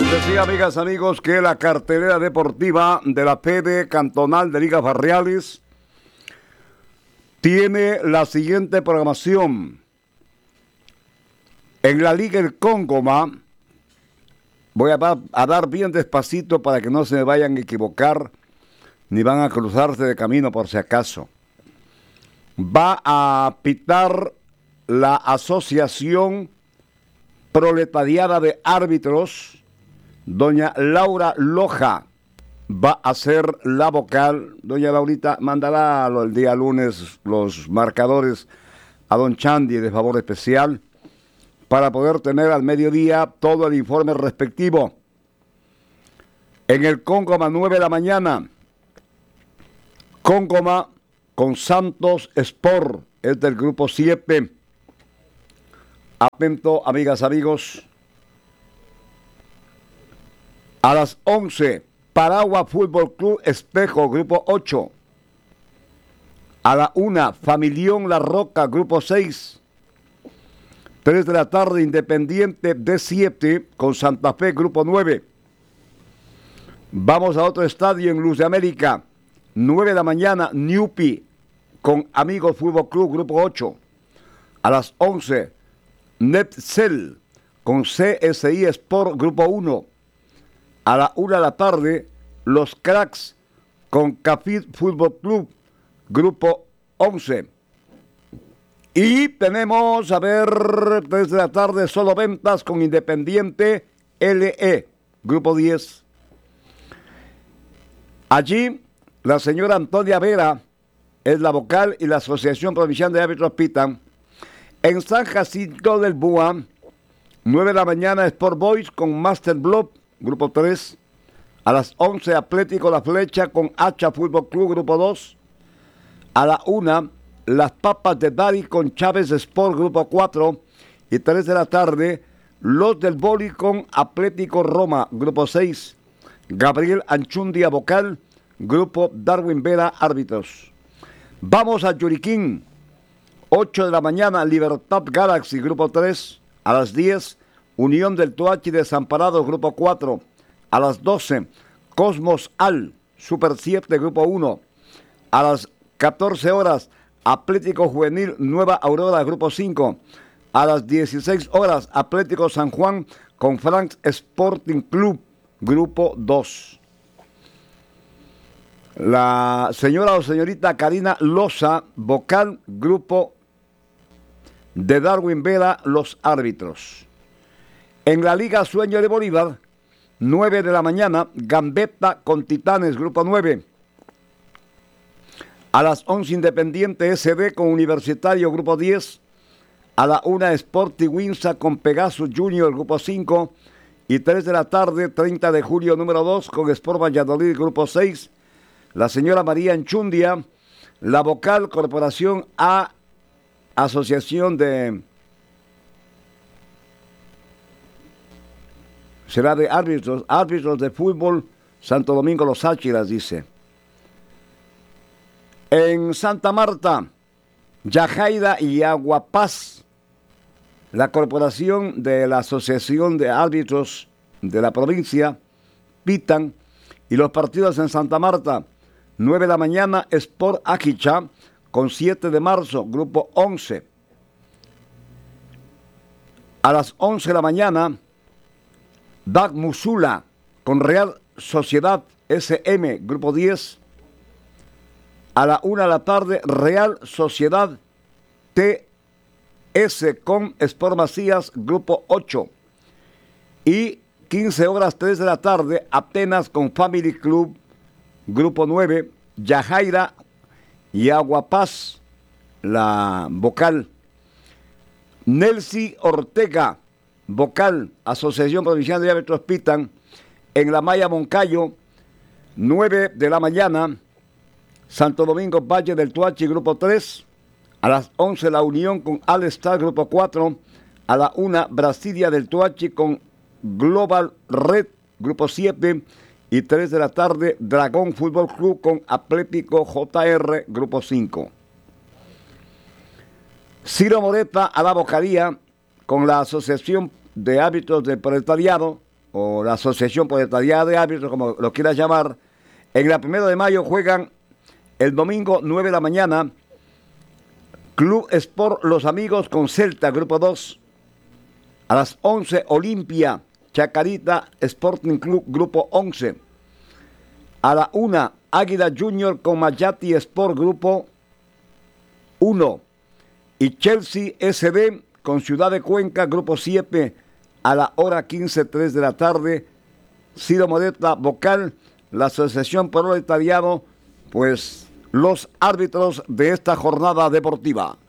Les decía, amigas, amigos, que la cartelera deportiva de la PD Cantonal de Ligas Barriales tiene la siguiente programación. En la Liga El Cóngoma, voy a dar bien despacito para que no se me vayan a equivocar, ni van a cruzarse de camino por si acaso. Va a pitar la Asociación Proletariada de Árbitros. Doña Laura Loja va a ser la vocal. Doña Laurita mandará el día lunes los marcadores a don Chandy de favor especial para poder tener al mediodía todo el informe respectivo. En el Cóngoma, 9 de la mañana, Cóngoma con Santos Sport, es del grupo 7. Atento, amigas, amigos. A las 11, Paragua Fútbol Club Espejo, grupo 8. A la 1, Familión La Roca, grupo 6. 3 de la tarde, Independiente D7 con Santa Fe, grupo 9. Vamos a otro estadio en Luz de América. 9 de la mañana, Ñupi con Amigos Fútbol Club, grupo 8. A las 11, Netcel con CSI Sport, grupo 1. A la 1 de la tarde, Los Cracks con Cafit Fútbol Club, grupo 11. Y tenemos, a ver, 3 de la tarde, Solo Ventas con Independiente LE, grupo 10. Allí, la señora Antonia Vera es la vocal y la Asociación Provincial de Árbitros pitan. En San Jacinto del Búa, 9 de la mañana, Sport Boys con Master Block, grupo 3. A las 11, Atlético La Flecha con Hacha Fútbol Club, grupo 2. A la 1, Las Papas de Dari con Chávez Sport, grupo 4. Y 3 de la tarde, Los del Boli con Atlético Roma, grupo 6. Gabriel Anchundia vocal, grupo Darwin Vera árbitros. Vamos a Yuriquín, 8 de la mañana, Libertad Galaxy, grupo 3. A las 10, Unión del Toachi Desamparados, grupo 4. A las 12, Cosmos Al, Super 7, grupo 1. A las 14 horas, Atlético Juvenil Nueva Aurora, grupo 5. A las 16 horas, Atlético San Juan con Franks Sporting Club, grupo 2. La señora o señorita Karina Loza, vocal, grupo de Darwin Vera, los árbitros. En la Liga Sueño de Bolívar, 9 de la mañana, Gambetta con Titanes, grupo 9. A las 11, Independiente SD con Universitario, grupo 10. A la 1, Sporting Winsa con Pegasus Junior, grupo 5. Y 3 de la tarde, 30 de julio, número 2, con Sport Valladolid, grupo 6. La señora María Anchundia, la vocal, Corporación A, Asociación de... será de árbitros de fútbol, Santo Domingo Los Áchilas, dice. En Santa Marta, Yajaira y Aguapaz, la corporación de la Asociación de Árbitros de la provincia, pitan, y los partidos en Santa Marta, 9 de la mañana, Sport Ajicha, con 7 de marzo, grupo 11. A las 11 de la mañana, Dag Musula con Real Sociedad SM, grupo 10. A la 1 de la tarde, Real Sociedad TS con Sport Macías, grupo 8. Y 15 horas, 3 de la tarde, Atenas con Family Club, grupo 9. Yajaira y Aguapaz, la vocal. Nelcy Ortega, vocal, Asociación Provincial de Árbitros pitan. En la Maya Moncayo, 9 de la mañana, Santo Domingo Valle del Tuachi, grupo 3. A las 11, La Unión con All Star, grupo 4. A la 1, Brasilia del Tuachi con Global Red, grupo 7. Y 3 de la tarde, Dragón Fútbol Club con Atlético JR, grupo 5. Ciro Moreta a la vocalía con la Asociación de Árbitros del Proletariado, o la Asociación Proletariada de Árbitros, como lo quieras llamar. En la 1 de mayo juegan el domingo 9 de la mañana Club Sport Los Amigos con Celta, Grupo 2. A las 11 Olimpia, Chacarita Sporting Club, Grupo 11. A la 1 Águila Junior con Mayati Sport, Grupo 1. Y Chelsea SD con Ciudad de Cuenca, Grupo 7, a la hora 15:03 de la tarde. Ciro Modesta, vocal, la Asociación Proletariado, pues los árbitros de esta jornada deportiva.